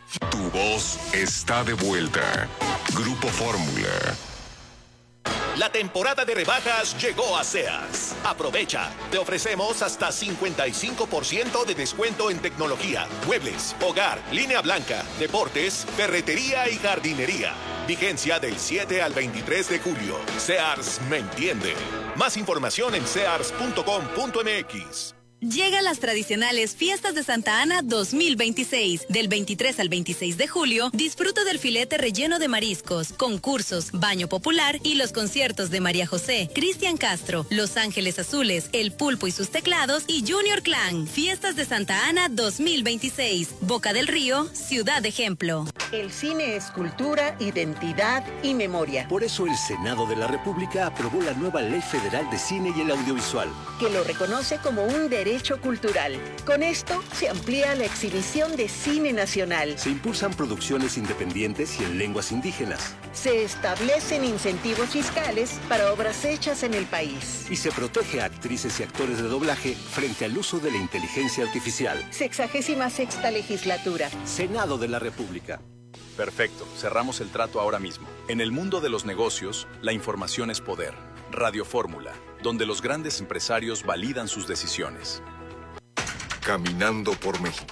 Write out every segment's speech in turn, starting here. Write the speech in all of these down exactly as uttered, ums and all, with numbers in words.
Tu voz está de vuelta. Grupo Fórmula. La temporada de rebajas llegó a Sears. Aprovecha. Te ofrecemos hasta cincuenta y cinco por ciento de descuento en tecnología, muebles, hogar, línea blanca, deportes, ferretería y jardinería. Vigencia del siete al veintitrés de julio. Sears me entiende. Más información en sears punto com punto m x. Llegan las tradicionales Fiestas de Santa Ana dos mil veintiséis. Del veintitrés al veintiséis de julio, disfruta del filete relleno de mariscos, concursos, baño popular y los conciertos de María José, Cristian Castro, Los Ángeles Azules, El Pulpo y sus teclados y Junior Clan. Fiestas de Santa Ana dos mil veintiséis. Boca del Río, Ciudad Ejemplo. El cine es cultura, identidad y memoria. Por eso el Senado de la República aprobó la nueva Ley Federal de Cine y el Audiovisual, que lo reconoce como un derecho cultural. Con esto se amplía la exhibición de cine nacional. Se impulsan producciones independientes y en lenguas indígenas. Se establecen incentivos fiscales para obras hechas en el país. Y se protege a actrices y actores de doblaje frente al uso de la inteligencia artificial. Sexagésima sexta legislatura. Senado de la República. Perfecto, cerramos el trato ahora mismo. En el mundo de los negocios, la información es poder. Radio Fórmula, donde los grandes empresarios validan sus decisiones. Caminando por México.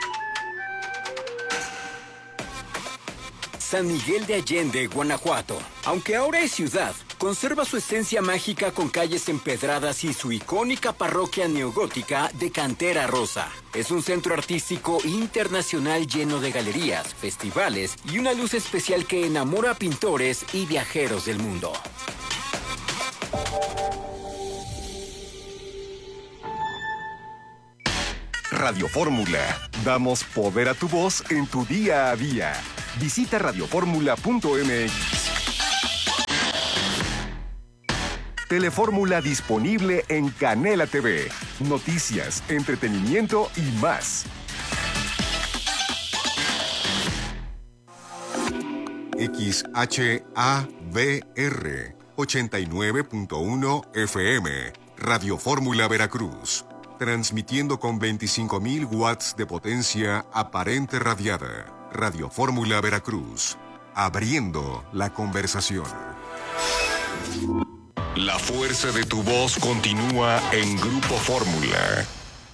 San Miguel de Allende, Guanajuato. Aunque ahora es ciudad, conserva su esencia mágica con calles empedradas y su icónica parroquia neogótica de cantera rosa. Es un centro artístico internacional lleno de galerías, festivales y una luz especial que enamora a pintores y viajeros del mundo. Radio Fórmula. Damos poder a tu voz en tu día a día. Visita radio fórmula punto m x. Telefórmula disponible en Canela T V. Noticias, entretenimiento y más. X H A V R ochenta y nueve punto uno F M. Radio Fórmula Veracruz. Transmitiendo con veinticinco mil watts de potencia aparente radiada. Radio Fórmula Veracruz. Abriendo la conversación. La fuerza de tu voz continúa en Grupo Fórmula.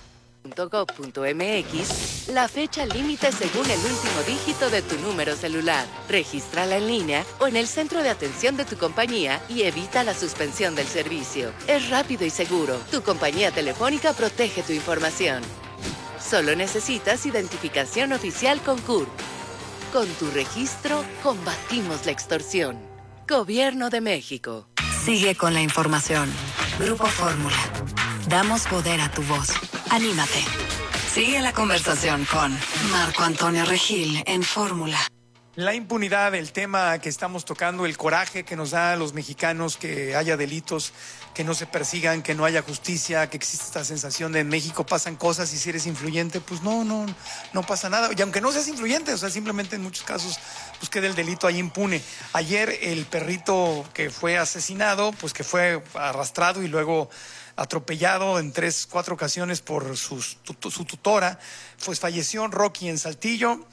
.gov.mx, la fecha límite según el último dígito de tu número celular. Regístrala en línea o en el centro de atención de tu compañía y evita la suspensión del servicio. Es rápido y seguro. Tu compañía telefónica protege tu información. Solo necesitas identificación oficial con C U R P. Con tu registro, combatimos la extorsión. Gobierno de México. Sigue con la información. Grupo Fórmula. Damos poder a tu voz. Anímate. Sigue la conversación con Marco Antonio Regil en Fórmula. La impunidad, el tema que estamos tocando, el coraje que nos da a los mexicanos que haya delitos, que no se persigan, que no haya justicia, que existe esta sensación de en México pasan cosas y si eres influyente, pues no, no, no pasa nada. Y aunque no seas influyente, o sea, simplemente en muchos casos, pues queda el delito ahí impune. Ayer el perrito que fue asesinado, pues que fue arrastrado y luego atropellado en tres, cuatro ocasiones por sus, tu, su tutora, pues falleció Rocky en Saltillo.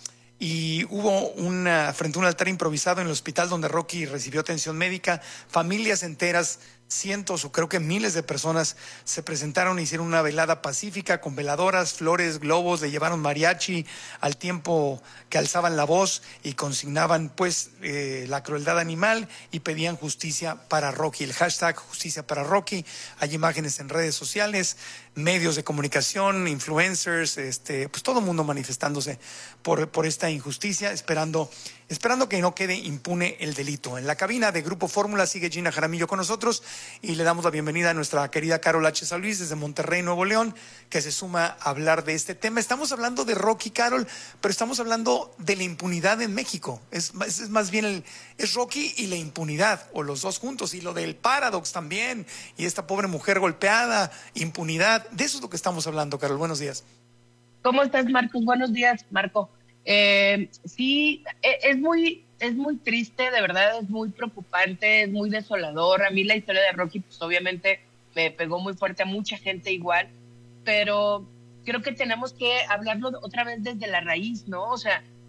Y hubo una, frente a un altar improvisado en el hospital donde Rocky recibió atención médica, familias enteras, cientos o creo que miles de personas se presentaron e hicieron una velada pacífica con veladoras, flores, globos, le llevaron mariachi al tiempo que alzaban la voz y consignaban pues eh, la crueldad animal y pedían justicia para Rocky. El hashtag justicia para Rocky, hay imágenes en redes sociales, medios de comunicación, influencers, este, pues todo el mundo manifestándose por, por esta injusticia, esperando, esperando que no quede impune el delito. En la cabina de Grupo Fórmula sigue Gina Jaramillo con nosotros y le damos la bienvenida a nuestra querida Carol H. San Luis desde Monterrey, Nuevo León, que se suma a hablar de este tema. Estamos hablando de Rocky, Carol, pero estamos hablando de la impunidad en México. Es, es, es más bien el, es Rocky y la impunidad, o los dos juntos, y lo del Paradox también, y esta pobre mujer golpeada, impunidad. De eso es lo que estamos hablando, Carol. Buenos días. ¿Cómo estás, Marcos? Buenos días, Marco. Eh, sí, es muy, es muy triste, de verdad, es muy preocupante, es muy desolador. A mí la historia de Rocky, pues obviamente me pegó muy fuerte, a mucha gente igual, pero creo que tenemos que hablarlo otra vez desde la raíz, ¿no? O sea,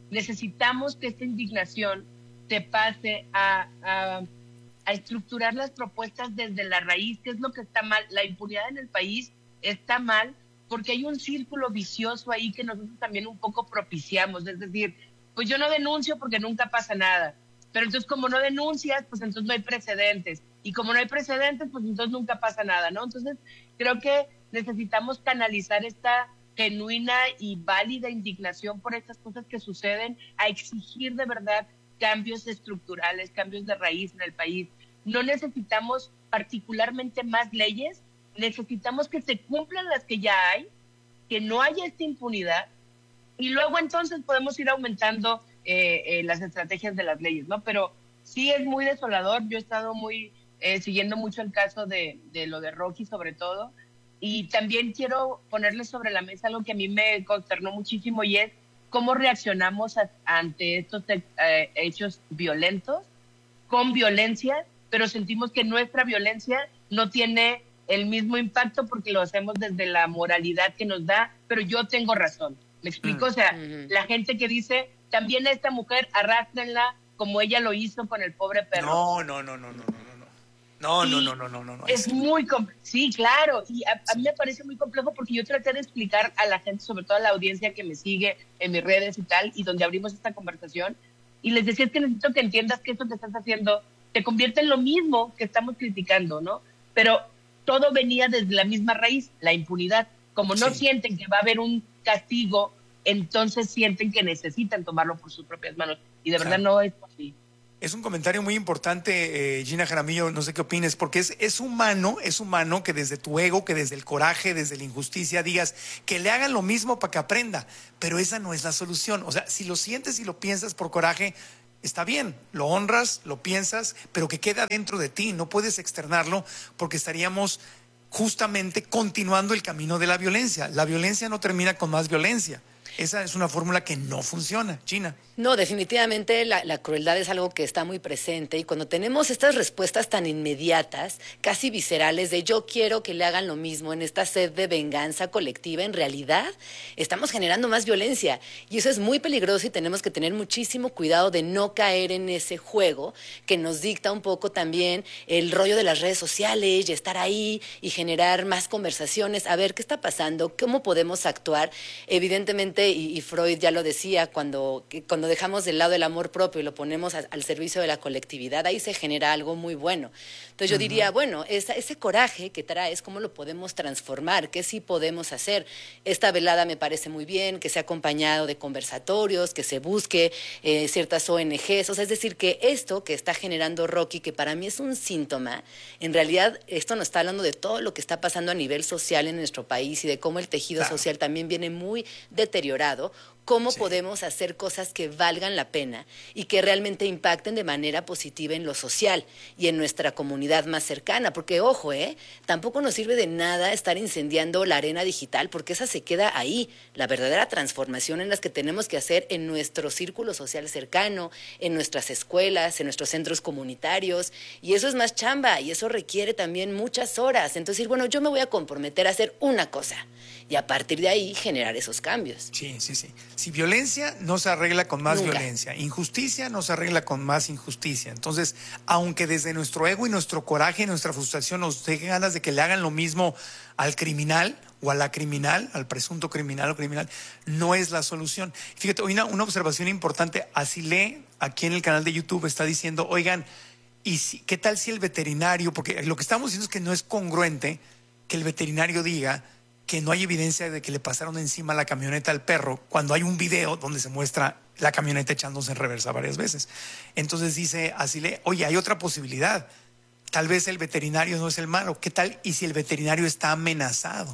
necesitamos que esta indignación se pase a, a, a estructurar las propuestas desde la raíz, que es lo que está mal. La impunidad en el país está mal porque hay un círculo vicioso ahí que nosotros también un poco propiciamos, es decir, pues yo no denuncio porque nunca pasa nada, pero entonces como no denuncias, pues entonces no hay precedentes, y como no hay precedentes, pues entonces nunca pasa nada, ¿no? Entonces creo que necesitamos canalizar esta genuina y válida indignación por estas cosas que suceden, a exigir de verdad cambios estructurales, cambios de raíz en el país. No necesitamos particularmente más leyes, necesitamos que se cumplan las que ya hay, que no haya esta impunidad, y luego entonces podemos ir aumentando eh, eh, las estrategias de las leyes, ¿no? Pero sí es muy desolador. Yo he estado muy eh, siguiendo mucho el caso de, de lo de Rocky sobre todo, y también quiero ponerle sobre la mesa algo que a mí me consternó muchísimo, y es cómo reaccionamos a, ante estos eh, hechos violentos, con violencia, pero sentimos que nuestra violencia no tiene el mismo impacto porque lo hacemos desde la moralidad que nos da, pero yo tengo razón. ¿Me explico? O sea, Mm. la gente que dice, también a esta mujer arrástrenla como ella lo hizo con el pobre perro. No, no, no, no, no, no, no. No, no, no, no, no, no, no. Es muy complejo. Sí, claro. Y a, a mí me parece muy complejo porque yo traté de explicar a la gente, sobre todo a la audiencia que me sigue en mis redes y tal, y donde abrimos esta conversación, y les decía, es que necesito que entiendas que esto que estás haciendo te convierte en lo mismo que estamos criticando, ¿no? Pero todo venía desde la misma raíz, la impunidad. Como no Sí. sienten que va a haber un castigo, entonces sienten que necesitan tomarlo por sus propias manos. Y de verdad Claro. no es así. Es un comentario muy importante, eh, Gina Jaramillo, no sé qué opines, porque es, es humano, es humano que desde tu ego, que desde el coraje, desde la injusticia digas que le hagan lo mismo para que aprenda, pero esa no es la solución. O sea, si lo sientes y lo piensas por coraje, está bien, lo honras, lo piensas, pero que queda dentro de ti, no puedes externarlo porque estaríamos justamente continuando el camino de la violencia. La violencia no termina con más violencia. Esa es una fórmula que no funciona, Gina. No, definitivamente la, la crueldad es algo que está muy presente, y cuando tenemos estas respuestas tan inmediatas, casi viscerales, de yo quiero que le hagan lo mismo, en esta sed de venganza colectiva, en realidad estamos generando más violencia, y eso es muy peligroso, y tenemos que tener muchísimo cuidado de no caer en ese juego que nos dicta un poco también el rollo de las redes sociales, y estar ahí y generar más conversaciones, a ver qué está pasando, cómo podemos actuar. Evidentemente, y, y Freud ya lo decía, cuando, que cuando dejamos de lado el amor propio y lo ponemos a, al servicio de la colectividad, ahí se genera algo muy bueno. Entonces yo Ujú. diría, bueno, esa, ese coraje que traes, ¿cómo lo podemos transformar? ¿Qué sí podemos hacer? Esta velada me parece muy bien, que sea acompañado de conversatorios, que se busque eh, ciertas O N Ges, o sea, es decir, que esto que está generando Rocky, que para mí es un síntoma, en realidad esto nos está hablando de todo lo que está pasando a nivel social en nuestro país y de cómo el tejido Claro. social también viene muy deteriorado. ¿Cómo podemos hacer cosas que valgan la pena y que realmente impacten de manera positiva en lo social y en nuestra comunidad más cercana? Porque, ojo, ¿eh? Tampoco nos sirve de nada estar incendiando la arena digital, porque esa se queda ahí. La verdadera transformación en las que tenemos que hacer en nuestro círculo social cercano, en nuestras escuelas, en nuestros centros comunitarios, y eso es más chamba, y eso requiere también muchas horas. Entonces, decir, bueno, yo me voy a comprometer a hacer una cosa, y a partir de ahí generar esos cambios. Sí, sí, sí. Si violencia no se arregla con más Nunca. violencia, injusticia no se arregla con más injusticia. Entonces, aunque desde nuestro ego y nuestro coraje y nuestra frustración nos deje ganas de que le hagan lo mismo al criminal o a la criminal, al presunto criminal o criminal, no es la solución. Fíjate, hoy una, una observación importante, Asile, aquí en el canal de YouTube, está diciendo, oigan, ¿y si, qué tal si el veterinario, porque lo que estamos diciendo es que no es congruente que el veterinario diga que no hay evidencia de que le pasaron encima la camioneta al perro cuando hay un video donde se muestra la camioneta echándose en reversa varias veces? Entonces dice Asile, oye, hay otra posibilidad. Tal vez el veterinario no es el malo. ¿Qué tal y si el veterinario está amenazado?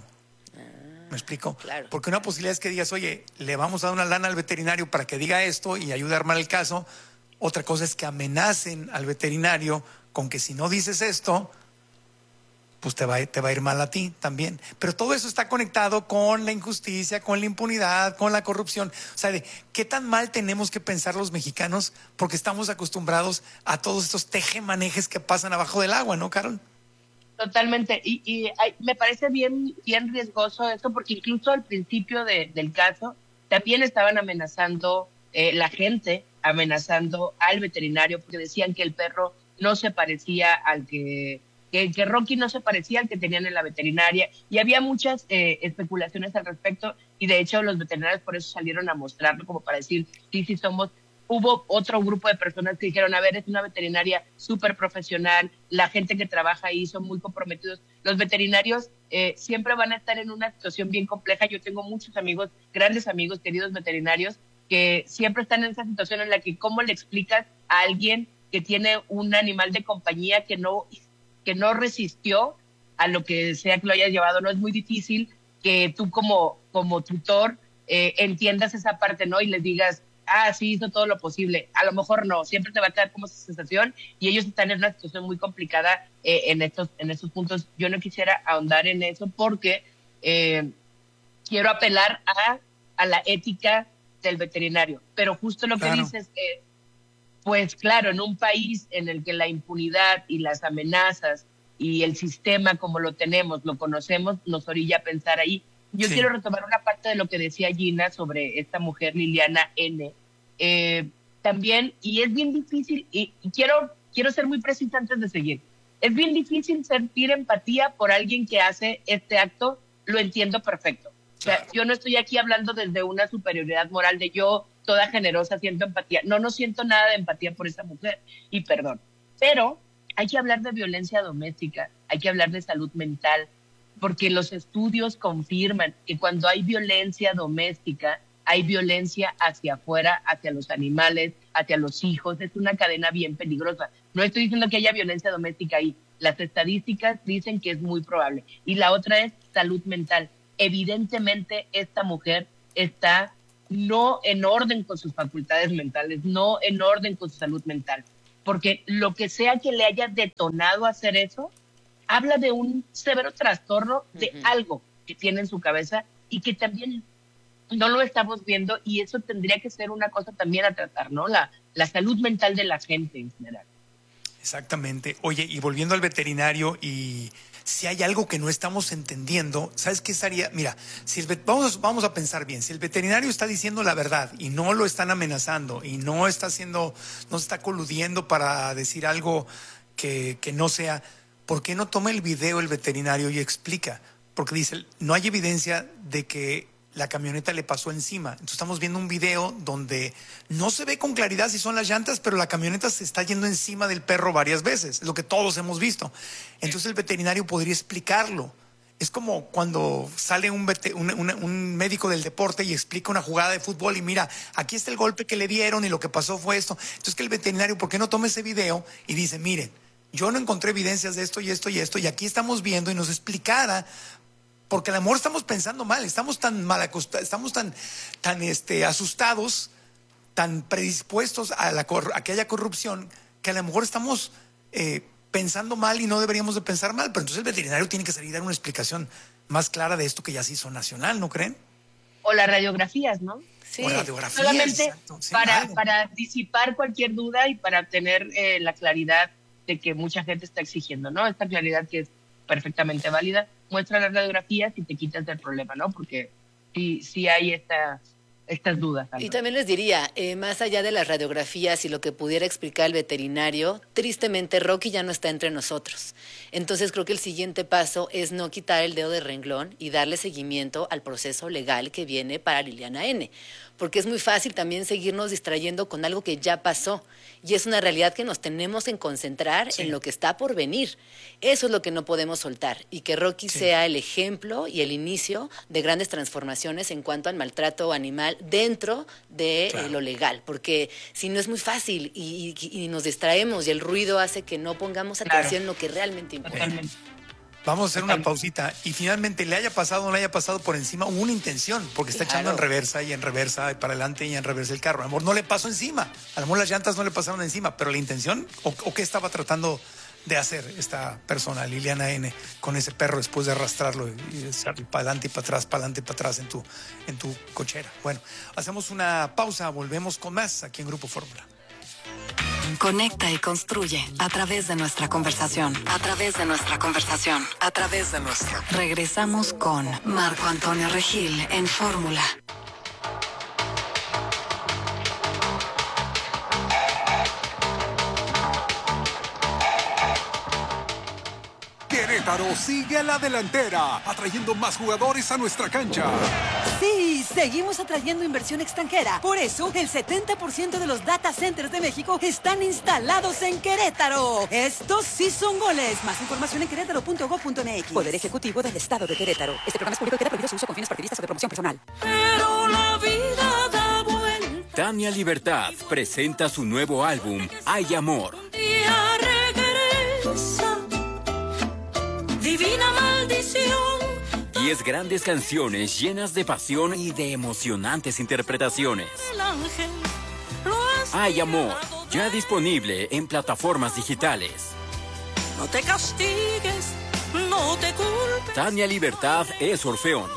¿Me explico? Claro. Porque una posibilidad es que digas, oye, le vamos a dar una lana al veterinario para que diga esto y ayude a armar el caso. Otra cosa es que amenacen al veterinario con que si no dices esto, pues te va, a- te va a ir mal a ti también. Pero todo eso está conectado con la injusticia, con la impunidad, con la corrupción. O sea, de qué tan mal tenemos que pensar los mexicanos porque estamos acostumbrados a todos estos tejemanejes que pasan abajo del agua, ¿no, Carol? Totalmente. Y, y ay, me parece bien, bien riesgoso eso, porque incluso al principio de- del caso también estaban amenazando eh, la gente amenazando al veterinario porque decían que el perro no se parecía al que, que, que Rocky no se parecía al que tenían en la veterinaria, y había muchas eh, especulaciones al respecto, y de hecho los veterinarios por eso salieron a mostrarlo, como para decir, sí, sí somos. Hubo otro grupo de personas que dijeron, a ver, es una veterinaria súper profesional, la gente que trabaja ahí son muy comprometidos. Los veterinarios eh, siempre van a estar en una situación bien compleja. Yo tengo muchos amigos, grandes amigos, queridos veterinarios, que siempre están en esa situación en la que cómo le explicas a alguien que tiene un animal de compañía que no, que no resistió a lo que sea que lo hayas llevado. No es muy difícil que tú como, como tutor eh, entiendas esa parte, ¿no? Y les digas, ah, sí, hizo todo lo posible. A lo mejor no, siempre te va a quedar como esa sensación, y ellos están en una situación muy complicada eh, en, estos, en estos puntos. Yo no quisiera ahondar en eso porque eh, quiero apelar a, a la ética del veterinario. Pero justo lo que Claro. dices es, pues claro, en un país en el que la impunidad y las amenazas y el sistema como lo tenemos, lo conocemos, nos orilla a pensar ahí. Yo Sí. quiero retomar una parte de lo que decía Gina sobre esta mujer Liliana N. Eh, también, y es bien difícil, y, y quiero, quiero ser muy precisa antes de seguir, es bien difícil sentir empatía por alguien que hace este acto, lo entiendo perfecto. O sea, Claro. yo no estoy aquí hablando desde una superioridad moral de yo, toda generosa, siento empatía. No, no siento nada de empatía por esa mujer, y perdón. Pero hay que hablar de violencia doméstica, hay que hablar de salud mental, porque los estudios confirman que cuando hay violencia doméstica, hay violencia hacia afuera, hacia los animales, hacia los hijos. Es una cadena bien peligrosa. No estoy diciendo que haya violencia doméstica ahí. Las estadísticas dicen que es muy probable. Y la otra es salud mental. Evidentemente, esta mujer está no en orden con sus facultades mentales, no en orden con su salud mental. Porque lo que sea que le haya detonado hacer eso, habla de un severo trastorno de Ujú. algo que tiene en su cabeza y que también no lo estamos viendo, y eso tendría que ser una cosa también a tratar, ¿no? La, la salud mental de la gente en general. Exactamente. Oye, y volviendo al veterinario, y si hay algo que no estamos entendiendo, ¿sabes qué estaría? Mira, si el vet- vamos, vamos a pensar bien, si el veterinario está diciendo la verdad y no lo están amenazando y no está haciendo, no se está coludiendo para decir algo que, que no sea, ¿por qué no toma el video el veterinario y explica? Porque dice, no hay evidencia de que la camioneta le pasó encima. Entonces estamos viendo un video donde no se ve con claridad si son las llantas, pero la camioneta se está yendo encima del perro varias veces, lo que todos hemos visto. Entonces el veterinario podría explicarlo. Es como cuando sale un, vete- un, un- un médico del deporte y explica una jugada de fútbol y mira, aquí está el golpe que le dieron y lo que pasó fue esto. Entonces que el veterinario, ¿por qué no toma ese video y dice, miren, yo no encontré evidencias de esto y esto y esto, y aquí estamos viendo, y nos explicara? Porque a lo mejor estamos pensando mal, estamos tan mal acost- estamos tan, tan este, asustados, tan predispuestos a, la cor- a que haya corrupción, que a lo mejor estamos eh, pensando mal y no deberíamos de pensar mal. Pero entonces el veterinario tiene que salir a dar una explicación más clara de esto que ya se hizo nacional, ¿no creen? O las radiografías, ¿no? Sí. O radiografías, Solamente exacto, sí, para, algo. para disipar cualquier duda y para tener eh, la claridad de que mucha gente está exigiendo, ¿no? Esta claridad que es perfectamente válida, muestra las radiografías y te quitas del problema, ¿no? Porque sí, sí hay esta, estas dudas. Y también les diría, eh, más allá de las radiografías y lo que pudiera explicar el veterinario, tristemente Rocky ya no está entre nosotros. Entonces creo que el siguiente paso es no quitar el dedo de renglón y darle seguimiento al proceso legal que viene para Liliana N. Porque es muy fácil también seguirnos distrayendo con algo que ya pasó. Y es una realidad que nos tenemos que concentrar Sí. en lo que está por venir. Eso es lo que no podemos soltar. Y que Rocky Sí. sea el ejemplo y el inicio de grandes transformaciones en cuanto al maltrato animal dentro de Claro. eh, lo legal. Porque si no es muy fácil y, y- y nos distraemos y el ruido hace que no pongamos Claro. atención en lo que realmente importa. Totalmente. Vamos a hacer una pausita y finalmente le haya pasado o no le haya pasado por encima, hubo una intención, porque está Claro. echando en reversa y en reversa y para adelante y en reversa el carro. A lo mejor no le pasó encima, a lo mejor las llantas no le pasaron encima, pero la intención o, o qué estaba tratando de hacer esta persona, Liliana N, con ese perro después de arrastrarlo y, y para adelante y para atrás, para adelante y para atrás en tu, en tu cochera. Bueno, hacemos una pausa, volvemos con más aquí en Grupo Fórmula. Conecta y construye a través de nuestra conversación. A través de nuestra conversación. A través de nuestra. Regresamos con Marco Antonio Regil en Fórmula. Querétaro sigue a la delantera, atrayendo más jugadores a nuestra cancha. Sí, seguimos atrayendo inversión extranjera. Por eso, el setenta por ciento de los data centers de México están instalados en Querétaro. Estos sí son goles. Más información en querétaro punto gob punto eme equis. Poder Ejecutivo del Estado de Querétaro. Este programa es público y queda prohibido su uso con fines partidistas o de promoción personal. Pero la vida da vuelta. Tania Libertad presenta su nuevo álbum, Hay Amor. Día regresa, divina maldición. Diez grandes canciones llenas de pasión y de emocionantes interpretaciones. El ángel Hay Amor, ya disponible en plataformas digitales. No te castigues, no te culpes. Tania Libertad es Orfeón.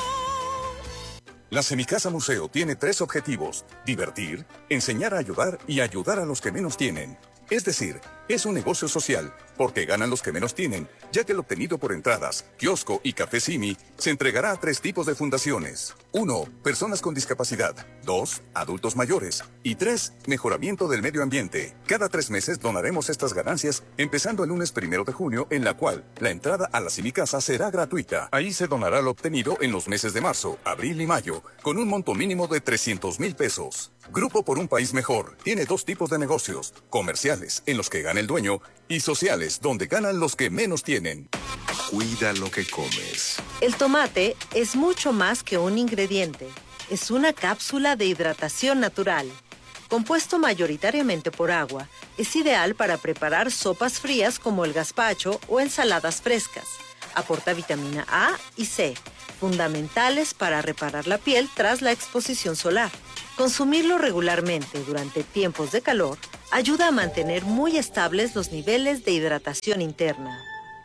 La Semicasa Museo tiene tres objetivos: divertir, enseñar a ayudar y ayudar a los que menos tienen. Es decir, es un negocio social, porque ganan los que menos tienen, ya que lo obtenido por entradas, kiosco y café Simi se entregará a tres tipos de fundaciones. Uno, personas con discapacidad. Dos, adultos mayores. Y tres, mejoramiento del medio ambiente. Cada tres meses donaremos estas ganancias, empezando el lunes primero de junio, en la cual la entrada a la Semicasa será gratuita. Ahí se donará lo obtenido en los meses de marzo, abril y mayo, con un monto mínimo de trescientos mil pesos. Grupo por un País Mejor tiene dos tipos de negocios: comerciales, en los que gana el dueño, y sociales, donde ganan los que menos tienen. Cuida lo que comes. El tomate es mucho más que un ingrediente. Es una cápsula de hidratación natural. Compuesto mayoritariamente por agua, es ideal para preparar sopas frías como el gazpacho o ensaladas frescas. Aporta vitamina A y C, fundamentales para reparar la piel tras la exposición solar. Consumirlo regularmente durante tiempos de calor ayuda a mantener muy estables los niveles de hidratación interna.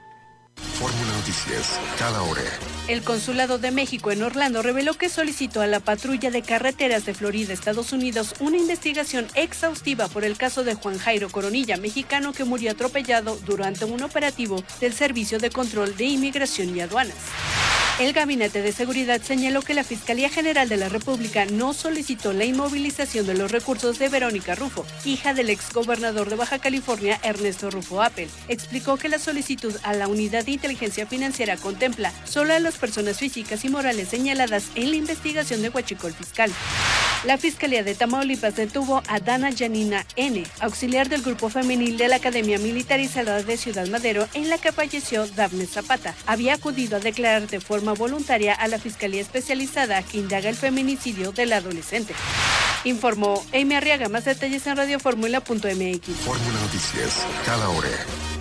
Fórmula Noticias, cada hora. El Consulado de México en Orlando reveló que solicitó a la Patrulla de Carreteras de Florida, Estados Unidos, una investigación exhaustiva por el caso de Juan Jairo Coronilla, mexicano que murió atropellado durante un operativo del Servicio de Control de Inmigración y Aduanas. El Gabinete de Seguridad señaló que la Fiscalía General de la República no solicitó la inmovilización de los recursos de Verónica Rufo, hija del exgobernador de Baja California, Ernesto Rufo Appel. Explicó que la solicitud a la Unidad de Inteligencia Financiera contempla solo a las personas físicas y morales señaladas en la investigación de Huachicol Fiscal. La Fiscalía de Tamaulipas detuvo a Dana Janina N., auxiliar del grupo femenil de la Academia Militarizada de Ciudad Madero, en la que falleció Dafne Zapata. Había acudido a declarar de forma voluntaria a la Fiscalía Especializada que indaga el feminicidio del adolescente. Informó Amy Arriaga. Más detalles en radio fórmula punto eme equis. Fórmula Noticias, cada hora.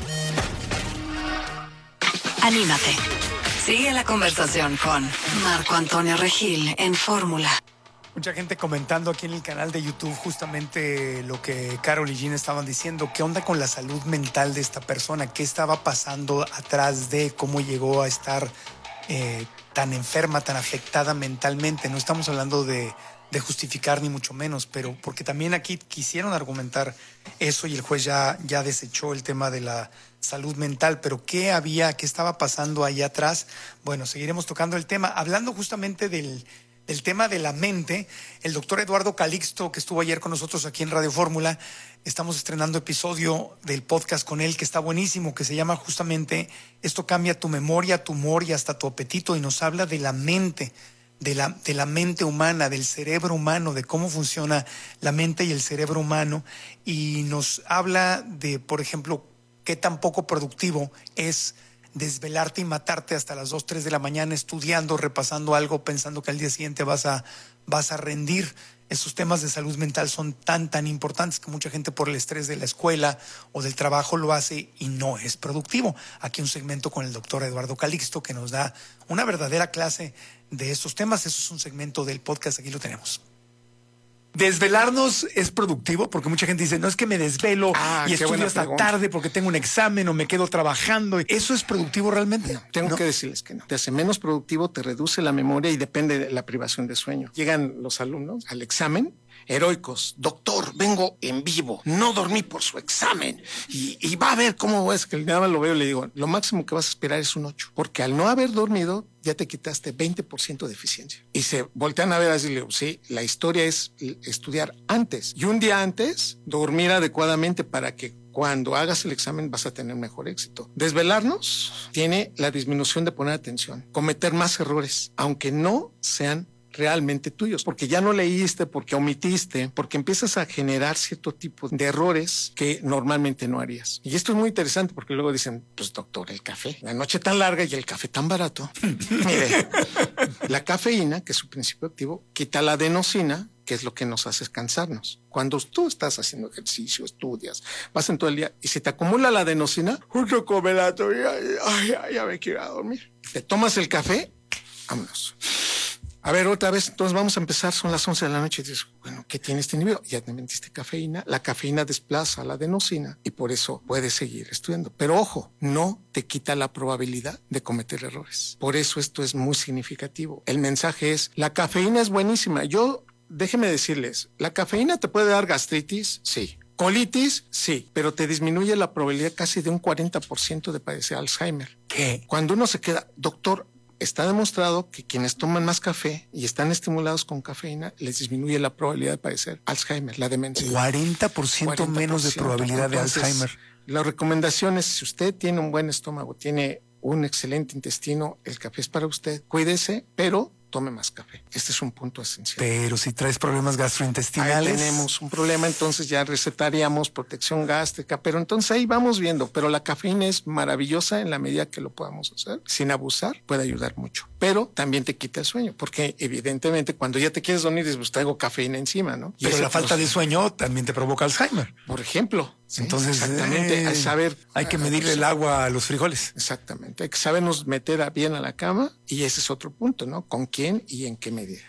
Anímate. Sigue la conversación con Marco Antonio Regil en Fórmula. Mucha gente comentando aquí en el canal de YouTube justamente lo que Carol y Gina estaban diciendo. ¿Qué onda con la salud mental de esta persona? ¿Qué estaba pasando atrás de cómo llegó a estar eh, tan enferma, tan afectada mentalmente? No estamos hablando de, de justificar ni mucho menos, pero porque también aquí quisieron argumentar eso y el juez ya, ya desechó el tema de la salud mental. Pero ¿qué había, qué estaba pasando ahí atrás? Bueno, seguiremos tocando el tema. Hablando justamente del... El tema de la mente, el doctor Eduardo Calixto, que estuvo ayer con nosotros aquí en Radio Fórmula, estamos estrenando episodio del podcast con él que está buenísimo, que se llama justamente Esto cambia tu memoria, tu humor y hasta tu apetito, y nos habla de la mente, de la, de la mente humana, del cerebro humano, de cómo funciona la mente y el cerebro humano, y nos habla de, por ejemplo, qué tan poco productivo es desvelarte y matarte hasta las dos, tres de la mañana estudiando, repasando algo, pensando que al día siguiente vas a, vas a rendir. Esos temas de salud mental son tan, tan importantes que mucha gente por el estrés de la escuela o del trabajo lo hace y no es productivo. Aquí un segmento con el doctor Eduardo Calixto que nos da una verdadera clase de estos temas. Eso es un segmento del podcast, aquí lo tenemos. ¿Desvelarnos es productivo? Porque mucha gente dice, no, es que me desvelo ah, y estudio hasta pregunta. tarde porque tengo un examen o me quedo trabajando. ¿Eso es productivo realmente? No, tengo ¿No? que decirles que no. Te hace menos productivo, te reduce la memoria y depende de la privación de sueño. Llegan los alumnos al examen heroicos. Doctor, vengo en vivo. No dormí por su examen. Y, y va a ver cómo es que el nada más lo veo y le digo, lo máximo que vas a esperar es un ocho. Porque al no haber dormido, ya te quitaste veinte por ciento de eficiencia. Y se voltean a ver así, le digo, sí, la historia es estudiar antes. Y un día antes, dormir adecuadamente para que cuando hagas el examen vas a tener mejor éxito. Desvelarnos tiene la disminución de poner atención, cometer más errores, aunque no sean realmente tuyos, porque ya no leíste, porque omitiste, porque empiezas a generar cierto tipo de errores que normalmente no harías. Y esto es muy interesante porque luego dicen, pues doctor, el café, la noche tan larga y el café tan barato. Mire, la cafeína, que es su principio activo, quita la adenosina, que es lo que nos hace cansarnos. Cuando tú estás haciendo ejercicio, estudias, vas en todo el día y se te acumula la adenosina, justo come la toalla, ay, ay, ya me quiero dormir. Te tomas el café, vámonos. A ver, otra vez, entonces vamos a empezar, son las once de la noche y dices, bueno, ¿qué tienes este inhibido? Ya te metiste cafeína, la cafeína desplaza la adenosina y por eso puedes seguir estudiando. Pero ojo, no te quita la probabilidad de cometer errores. Por eso esto es muy significativo. El mensaje es, la cafeína es buenísima. Yo, déjenme decirles, ¿la cafeína te puede dar gastritis? Sí. ¿Colitis? Sí, pero te disminuye la probabilidad casi de un cuarenta por ciento de padecer Alzheimer. ¿Qué? Cuando uno se queda, doctor, está demostrado que quienes toman más café y están estimulados con cafeína les disminuye la probabilidad de padecer Alzheimer, la demencia. cuarenta por ciento menos de probabilidad de Entonces, Alzheimer. La recomendación es, si usted tiene un buen estómago, tiene un excelente intestino, el café es para usted. Cuídese, pero tome más café. Este es un punto esencial. Pero si traes problemas gastrointestinales. Ahí tenemos un problema, entonces ya recetaríamos protección gástrica, pero entonces ahí vamos viendo. Pero la cafeína es maravillosa en la medida que lo podamos hacer. Sin abusar, puede ayudar mucho. Pero también te quita el sueño, porque evidentemente cuando ya te quieres dormir, dices, pues traigo cafeína encima, ¿no? Y pero la falta proceso, de sueño también te provoca Alzheimer. Por ejemplo. Sí, entonces, exactamente, eh, hay, saber, hay que medirle el agua a los frijoles. Exactamente, hay que sabernos meter a bien a la cama y ese es otro punto, ¿no? ¿Con quién y en qué medida?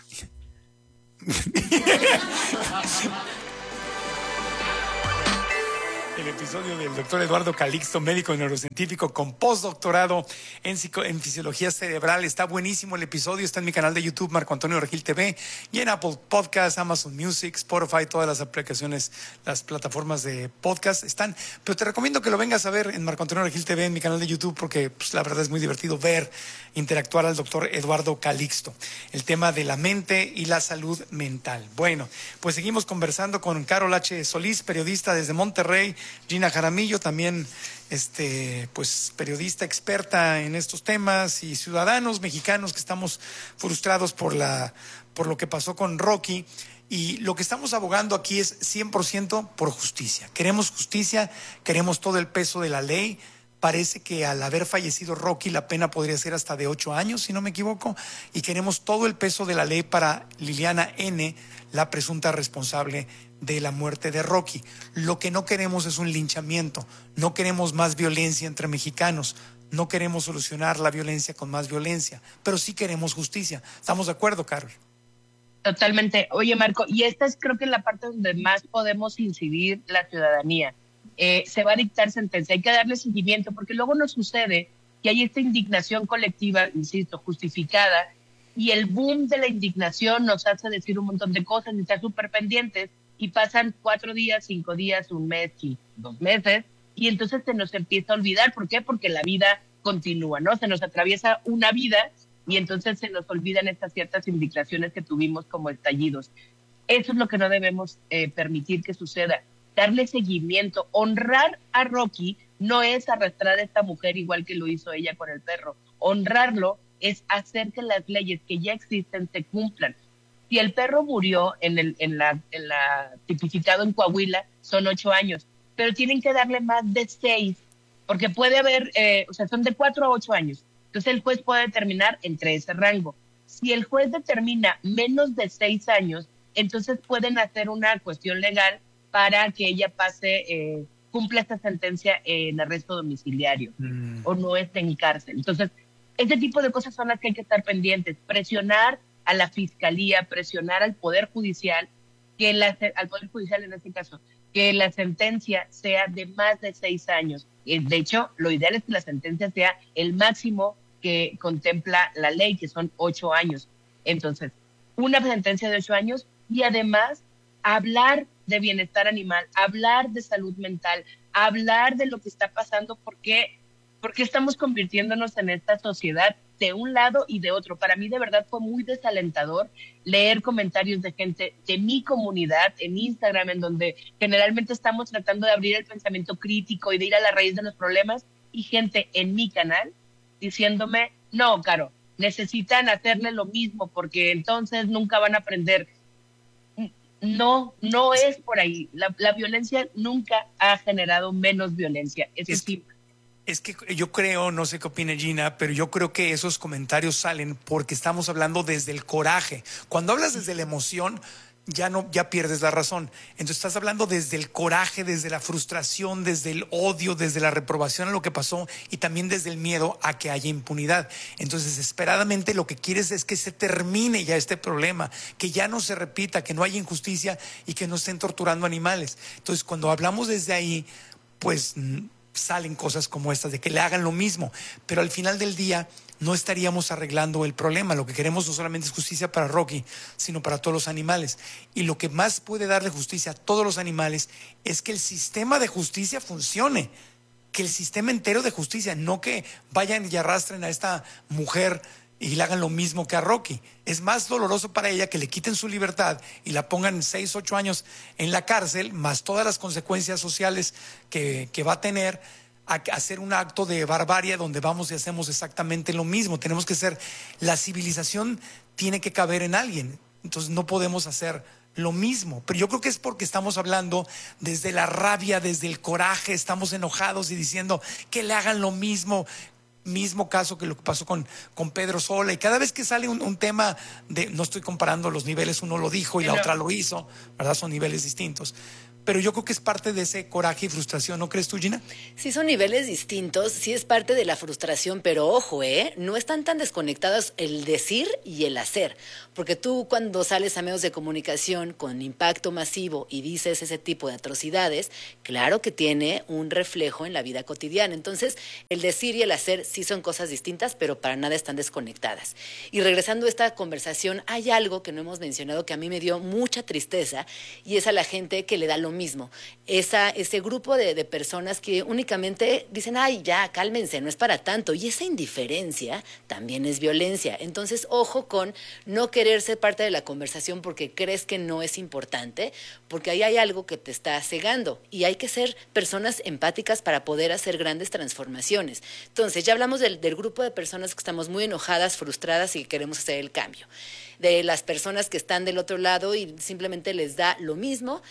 El episodio del doctor Eduardo Calixto, médico neurocientífico con postdoctorado en, psico, en fisiología cerebral. Está buenísimo el episodio, está en mi canal de YouTube, Marco Antonio Regil T V, y en Apple Podcasts, Amazon Music, Spotify, todas las aplicaciones, las plataformas de podcast están. Pero te recomiendo que lo vengas a ver en Marco Antonio Regil T V, en mi canal de YouTube, porque pues, la verdad es muy divertido ver, interactuar al doctor Eduardo Calixto. El tema de la mente y la salud mental. Bueno, pues seguimos conversando con Carol H. Solís, periodista desde Monterrey, Gina Jaramillo, también este, pues, periodista experta en estos temas, y ciudadanos mexicanos que estamos frustrados por, la, por lo que pasó con Rocky. Y lo que estamos abogando aquí es cien por ciento por justicia. Queremos justicia, queremos todo el peso de la ley. Parece que al haber fallecido Rocky la pena podría ser hasta de ocho años, si no me equivoco, y queremos todo el peso de la ley para Liliana N., la presunta responsable de la muerte de Rocky. Lo que no queremos es un linchamiento, no queremos más violencia entre mexicanos, no queremos solucionar la violencia con más violencia, pero sí queremos justicia. ¿Estamos de acuerdo, Carol? Totalmente. Oye, Marco, y esta es creo que la parte donde más podemos incidir la ciudadanía. Eh, se va a dictar sentencia, hay que darle seguimiento, porque luego nos sucede que hay esta indignación colectiva, insisto, justificada, y el boom de la indignación nos hace decir un montón de cosas y estar súper pendientes, y pasan cuatro días, cinco días, un mes y dos meses, y entonces se nos empieza a olvidar. ¿Por qué? Porque la vida continúa, ¿no? Se nos atraviesa una vida y entonces se nos olvidan estas ciertas indignaciones que tuvimos como estallidos. Eso es lo que no debemos eh, permitir que suceda. Darle seguimiento, honrar a Rocky no es arrastrar a esta mujer igual que lo hizo ella con el perro. Honrarlo es hacer que las leyes que ya existen se cumplan. Si el perro murió en el en la, en la tipificado en Coahuila, son ocho años, pero tienen que darle más de seis, porque puede haber, eh, o sea, son de cuatro a ocho años. Entonces el juez puede determinar entre ese rango. Si el juez determina menos de seis años, entonces pueden hacer una cuestión legal para que ella pase, eh, cumpla esta sentencia en arresto domiciliario mm. o no esté en cárcel. Entonces, este tipo de cosas son las que hay que estar pendientes. Presionar a la fiscalía, presionar al Poder Judicial, que la, al Poder Judicial en este caso, que la sentencia sea de más de seis años. De hecho, lo ideal es que la sentencia sea el máximo que contempla la ley, que son ocho años. Entonces, una sentencia de ocho años y además hablar de bienestar animal, hablar de salud mental, hablar de lo que está pasando, porque, porque estamos convirtiéndonos en esta sociedad de un lado y de otro. Para mí de verdad fue muy desalentador leer comentarios de gente de mi comunidad en Instagram, en donde generalmente estamos tratando de abrir el pensamiento crítico y de ir a la raíz de los problemas, y gente en mi canal diciéndome, no, Caro, necesitan hacerle lo mismo porque entonces nunca van a aprender. No, no es por ahí. La, la violencia nunca ha generado menos violencia. Eso es, sí. Es que yo creo, no sé qué opina Gina, pero yo creo que esos comentarios salen porque estamos hablando desde el coraje. Cuando hablas desde la emoción, ya no, ya pierdes la razón. Entonces estás hablando desde el coraje, desde la frustración, desde el odio, desde la reprobación a lo que pasó y también desde el miedo a que haya impunidad. Entonces, desesperadamente lo que quieres es que se termine ya este problema, que ya no se repita, que no haya injusticia y que no estén torturando animales. Entonces, cuando hablamos desde ahí, pues salen cosas como estas, de que le hagan lo mismo, pero al final del día no estaríamos arreglando el problema. Lo que queremos no solamente es justicia para Rocky, sino para todos los animales. Y lo que más puede darle justicia a todos los animales es que el sistema de justicia funcione, que el sistema entero de justicia, no que vayan y arrastren a esta mujer y le hagan lo mismo que a Rocky. Es más doloroso para ella que le quiten su libertad y la pongan seis, ocho años en la cárcel, más todas las consecuencias sociales que, que va a tener, a hacer un acto de barbarie donde vamos y hacemos exactamente lo mismo. Tenemos que ser, la civilización tiene que caber en alguien, entonces no podemos hacer lo mismo. Pero yo creo que es porque estamos hablando desde la rabia, desde el coraje, estamos enojados y diciendo que le hagan lo mismo. Mismo caso que lo que pasó con, con Pedro Sola, y cada vez que sale un, un tema de, no estoy comparando los niveles, uno lo dijo y la otra lo hizo, ¿verdad? Son niveles distintos. Pero yo creo que es parte de ese coraje y frustración, ¿no crees tú, Gina? Sí, son niveles distintos, sí es parte de la frustración, pero ojo, ¿eh? No están tan desconectados el decir y el hacer, porque tú cuando sales a medios de comunicación con impacto masivo y dices ese tipo de atrocidades, claro que tiene un reflejo en la vida cotidiana. Entonces, el decir y el hacer sí son cosas distintas, pero para nada están desconectadas. Y regresando a esta conversación, hay algo que no hemos mencionado que a mí me dio mucha tristeza, y es a la gente que le da lo mismo. Esa, ese grupo de, de personas que únicamente dicen, ay, ya, cálmense, no es para tanto. Y esa indiferencia también es violencia. Entonces, ojo con no querer ser parte de la conversación porque crees que no es importante, porque ahí hay algo que te está cegando. Y hay que ser personas empáticas para poder hacer grandes transformaciones. Entonces, ya hablamos del, del grupo de personas que estamos muy enojadas, frustradas y que queremos hacer el cambio. De las personas que están del otro lado y simplemente les da lo mismo,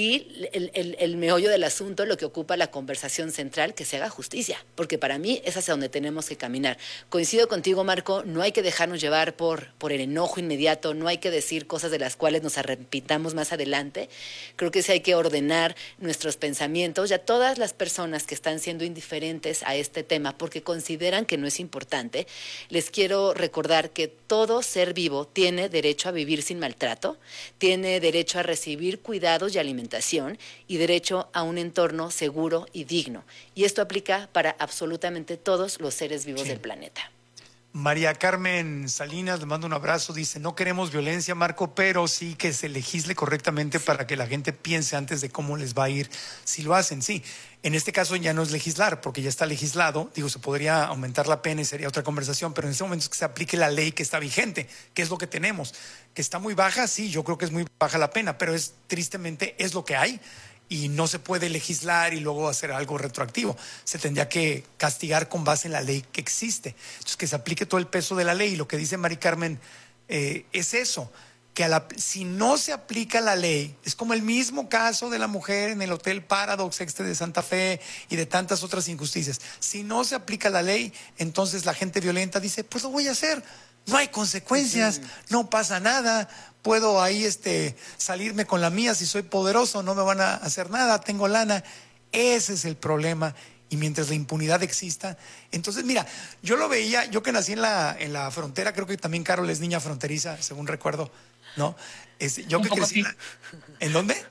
y el, el, el meollo del asunto, lo que ocupa la conversación central, que se haga justicia, porque para mí es hacia donde tenemos que caminar. Coincido contigo, Marco, no hay que dejarnos llevar por, por el enojo inmediato, no hay que decir cosas de las cuales nos arrepintamos más adelante. Creo que sí hay que ordenar nuestros pensamientos, y a todas las personas que están siendo indiferentes a este tema porque consideran que no es importante, les quiero recordar que todo ser vivo tiene derecho a vivir sin maltrato, tiene derecho a recibir cuidados y alimentación y derecho a un entorno seguro y digno. Y esto aplica para absolutamente todos los seres vivos sí. del planeta. María Carmen Salinas, le mando un abrazo, dice, no queremos violencia, Marco, pero sí que se legisle correctamente sí. para que la gente piense antes de cómo les va a ir si lo hacen. Sí, en este caso ya no es legislar, porque ya está legislado, digo, se podría aumentar la pena y sería otra conversación, pero en este momento es que se aplique la ley que está vigente, que es lo que tenemos, que está muy baja, sí, yo creo que es muy baja la pena, pero es tristemente es lo que hay. Y no se puede legislar y luego hacer algo retroactivo. Se tendría que castigar con base en la ley que existe. Entonces, que se aplique todo el peso de la ley. Y lo que dice Mari Carmen eh, es eso, que a la, si no se aplica la ley, es como el mismo caso de la mujer en el Hotel Paradox Este de Santa Fe y de tantas otras injusticias. Si no se aplica la ley, entonces la gente violenta dice, pues lo voy a hacer. No hay consecuencias, sí. no pasa nada. Puedo ahí este, salirme con la mía si soy poderoso, no me van a hacer nada, tengo lana. Ese es el problema. Y mientras la impunidad exista, entonces mira, yo lo veía, yo que nací en la, en la frontera, creo que también Carol es niña fronteriza, según recuerdo, ¿no? Es, yo Un que poco crecí, sí. ¿en dónde?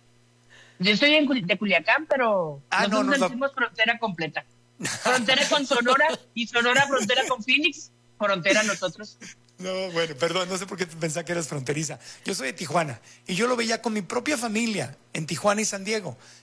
Yo soy en, de Culiacán, pero ah, nosotros no, no, decimos no. frontera completa. Frontera con Sonora y Sonora frontera con Phoenix, frontera nosotros. No, bueno, perdón, no sé por qué pensaba que eras fronteriza. Yo soy de Tijuana y yo lo veía con mi propia familia en Tijuana y San Diego.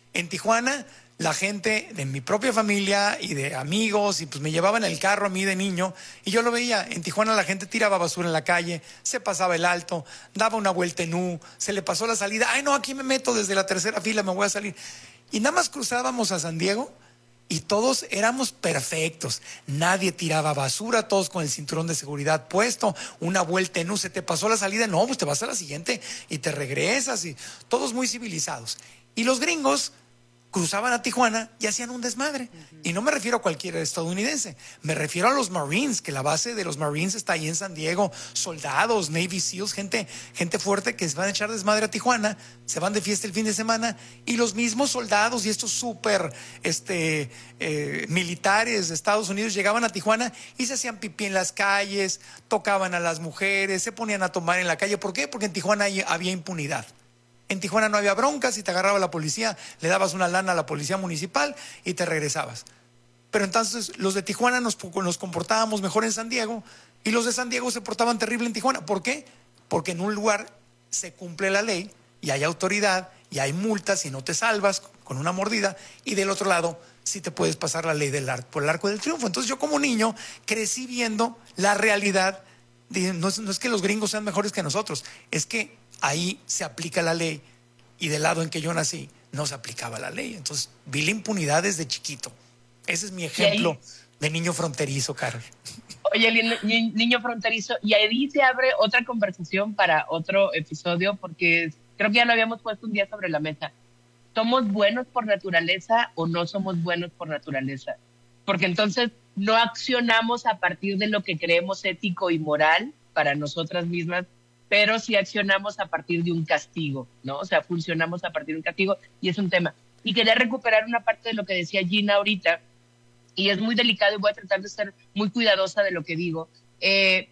En Tijuana, la gente de mi propia familia y de amigos, y pues me llevaban el carro a mí de niño, y yo lo veía. En Tijuana la gente tiraba basura en la calle, se pasaba el alto, daba una vuelta en U, se le pasó la salida. Ay, no, aquí me meto desde la tercera fila, me voy a salir. Y nada más cruzábamos a San Diego y todos éramos perfectos. Nadie tiraba basura, todos con el cinturón de seguridad puesto, una vuelta en U, se te pasó la salida, no, pues te vas a la siguiente y te regresas, y todos muy civilizados. Y los gringos cruzaban a Tijuana y hacían un desmadre. Uh-huh. Y no me refiero a cualquier estadounidense, me refiero a los Marines, que la base de los Marines está ahí en San Diego, soldados, Navy SEALs, gente, gente fuerte que se van a echar desmadre a Tijuana, se van de fiesta el fin de semana, y los mismos soldados y estos súper este, eh, militares de Estados Unidos llegaban a Tijuana y se hacían pipí en las calles, tocaban a las mujeres, se ponían a tomar en la calle. ¿Por qué? Porque en Tijuana había impunidad. En Tijuana no había broncas, si te agarraba la policía, le dabas una lana a la policía municipal y te regresabas. Pero entonces los de Tijuana nos, nos comportábamos mejor en San Diego, y los de San Diego se portaban terrible en Tijuana. ¿Por qué? Porque en un lugar se cumple la ley y hay autoridad y hay multas y no te salvas con una mordida, y del otro lado sí te puedes pasar la ley del arco, por el Arco del Triunfo. Entonces yo como niño crecí viendo la realidad. De, no, es, no es que los gringos sean mejores que nosotros, es que ahí se aplica la ley, y del lado en que yo nací no se aplicaba la ley. Entonces vi la impunidad desde chiquito. Ese es mi ejemplo de niño fronterizo, Carol. Oye, el ni, niño fronterizo, y ahí se abre otra conversación para otro episodio, porque creo que ya lo habíamos puesto un día sobre la mesa. ¿Somos buenos por naturaleza o no somos buenos por naturaleza? Porque entonces no accionamos a partir de lo que creemos ético y moral para nosotras mismas, pero sí accionamos a partir de un castigo, ¿no? O sea, funcionamos a partir de un castigo, y es un tema. Y quería recuperar una parte de lo que decía Gina ahorita, y es muy delicado, y voy a tratar de ser muy cuidadosa de lo que digo. Eh,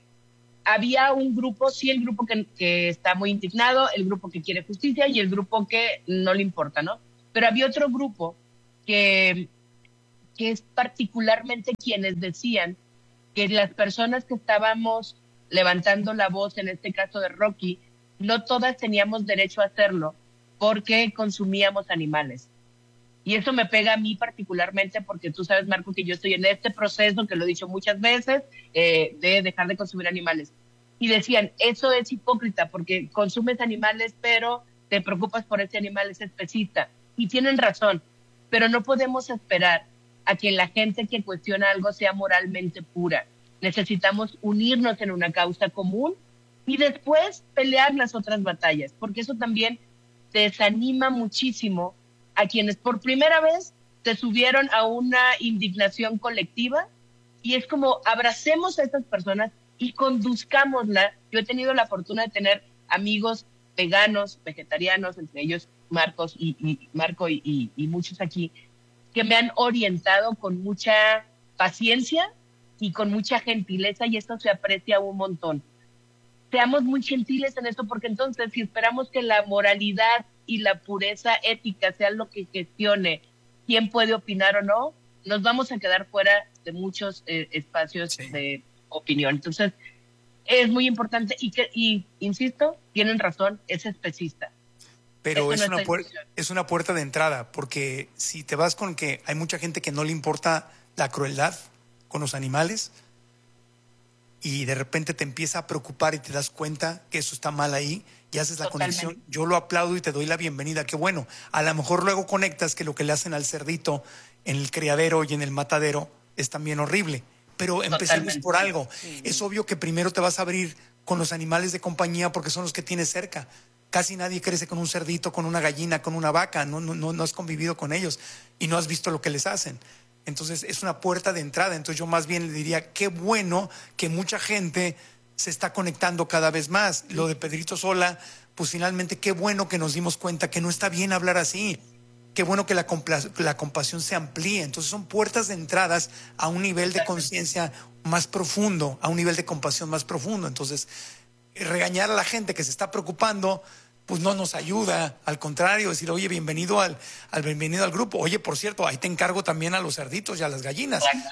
había un grupo, sí, el grupo que, que está muy indignado, el grupo que quiere justicia y el grupo que no le importa, ¿no? Pero había otro grupo que, que es particularmente quienes decían que las personas que estábamos levantando la voz, en este caso de Rocky, no todas teníamos derecho a hacerlo porque consumíamos animales. Y eso me pega a mí particularmente, porque tú sabes, Marco, que yo estoy en este proceso, que lo he dicho muchas veces, eh, de dejar de consumir animales. Y decían, eso es hipócrita, porque consumes animales, pero te preocupas por ese animal, es especista. Y tienen razón, pero no podemos esperar a que la gente que cuestiona algo sea moralmente pura. Necesitamos unirnos en una causa común y después pelear las otras batallas, porque eso también desanima muchísimo a quienes por primera vez se subieron a una indignación colectiva, y es como abracemos a estas personas y conduzcámosla. Yo he tenido la fortuna de tener amigos veganos, vegetarianos, entre ellos Marcos y, y Marco y, y, y muchos aquí, que me han orientado con mucha paciencia y con mucha gentileza, y esto se aprecia un montón. Seamos muy gentiles en esto, porque entonces si esperamos que la moralidad y la pureza ética sea lo que gestione quién puede opinar o no, nos vamos a quedar fuera de muchos eh, espacios sí. de opinión. Entonces es muy importante, y, que, y insisto, tienen razón, es especista. Pero es, no una puer- es una puerta de entrada, porque si te vas con que hay mucha gente que no le importa la crueldad con los animales, y de repente te empieza a preocupar y te das cuenta que eso está mal ahí, y haces la Totalmente. conexión, yo lo aplaudo y te doy la bienvenida, qué bueno. A lo mejor luego conectas que lo que le hacen al cerdito en el criadero y en el matadero es también horrible, pero empecemos Totalmente. por algo. Sí. Es obvio que primero te vas a abrir con los animales de compañía porque son los que tienes cerca. Casi nadie crece con un cerdito, con una gallina, con una vaca, no, no, no, no has convivido con ellos y no has visto lo que les hacen. Entonces es una puerta de entrada. Entonces yo más bien le diría, qué bueno que mucha gente se está conectando cada vez más. Lo de Pedrito Sola, pues finalmente qué bueno que nos dimos cuenta que no está bien hablar así. Qué bueno que la, compla- la compasión se amplíe. Entonces son puertas de entradas a un nivel de conciencia más profundo, a un nivel de compasión más profundo. Entonces regañar a la gente que se está preocupando, pues no nos ayuda. Al contrario, decir, oye, bienvenido al, al bienvenido al grupo. Oye, por cierto, ahí te encargo también a los cerditos y a las gallinas.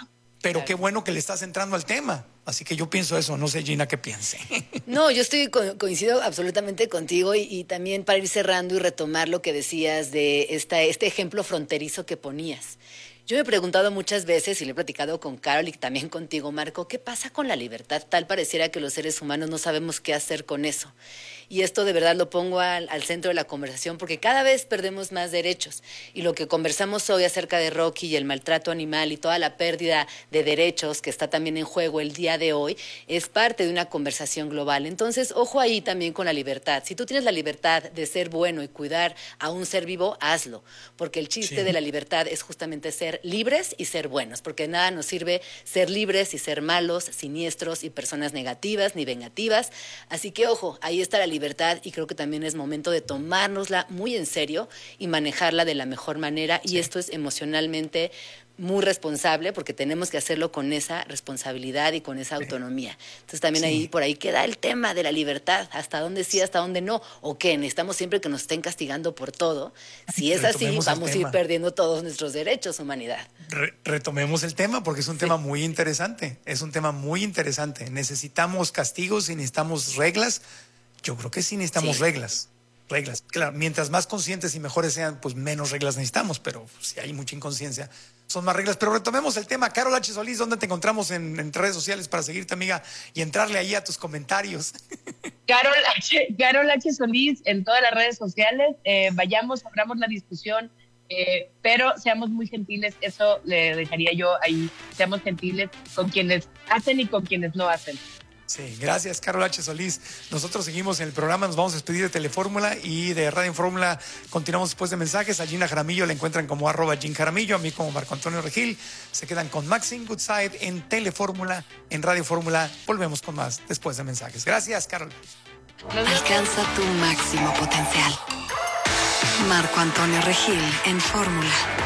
pero claro. Qué bueno que le estás entrando al tema. Así que yo pienso eso, no sé Gina qué piense. No, yo estoy co- coincido absolutamente contigo y, y también para ir cerrando y retomar lo que decías de esta, este ejemplo fronterizo que ponías. Yo me he preguntado muchas veces, y le he platicado con Carol y también contigo, Marco, ¿qué pasa con la libertad? Tal pareciera que los seres humanos no sabemos qué hacer con eso. Y esto de verdad lo pongo al, al centro de la conversación porque cada vez perdemos más derechos. Y lo que conversamos hoy acerca de Rocky y el maltrato animal y toda la pérdida de derechos que está también en juego el día de hoy es parte de una conversación global. Entonces, ojo ahí también con la libertad. Si tú tienes la libertad de ser bueno y cuidar a un ser vivo, hazlo. Porque el chiste sí. de la libertad es justamente ser libres y ser buenos. Porque de nada nos sirve ser libres y ser malos, siniestros y personas negativas ni vengativas. Así que, ojo, ahí está la libertad. libertad y creo que también es momento de tomárnosla muy en serio y manejarla de la mejor manera sí. Y esto es emocionalmente muy responsable porque tenemos que hacerlo con esa responsabilidad y con esa autonomía. Entonces también sí. ahí por ahí queda el tema de la libertad, hasta dónde sí, hasta dónde no, o qué, necesitamos siempre que nos estén castigando por todo. Si es Retomemos así, vamos a ir perdiendo todos nuestros derechos, humanidad. Re- retomemos el tema porque es un sí. tema muy interesante, es un tema muy interesante. Necesitamos castigos y necesitamos reglas. Yo creo que sí necesitamos sí. reglas, reglas. Claro, mientras más conscientes y mejores sean, pues menos reglas necesitamos, pero si hay mucha inconsciencia, son más reglas. Pero retomemos el tema. Carol H. Solís, ¿dónde te encontramos en, en redes sociales para seguirte, amiga, y entrarle ahí a tus comentarios? Carol H. Carol H. Solís en todas las redes sociales. Eh, vayamos, abramos la discusión, eh, pero seamos muy gentiles. Eso le dejaría yo ahí. Seamos gentiles con quienes hacen y con quienes no hacen. Sí, gracias, Carol H. Solís. Nosotros seguimos en el programa, nos vamos a despedir de Telefórmula y de Radio Fórmula. Continuamos después de mensajes. A Gina Jaramillo la encuentran como arroba Gin Jaramillo, a mí como Marco Antonio Regil. Se quedan con Maxine Goodside en Telefórmula, en Radio Fórmula. Volvemos con más después de mensajes. Gracias, Carol. Alcanza tu máximo potencial. Marco Antonio Regil en Fórmula.